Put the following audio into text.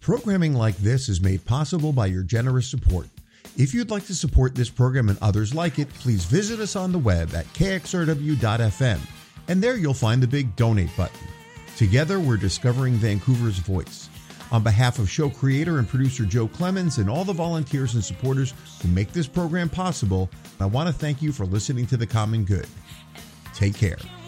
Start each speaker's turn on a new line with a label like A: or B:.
A: Programming like this is made possible by your generous support. If you'd like to support this program and others like it, please visit us on the web at kxrw.fm, and there you'll find the big donate button. Together, we're discovering Vancouver's voice. On behalf of show creator and producer Joe Clemens and all the volunteers and supporters who make this program possible, I want to thank you for listening to The Common Good. Take care.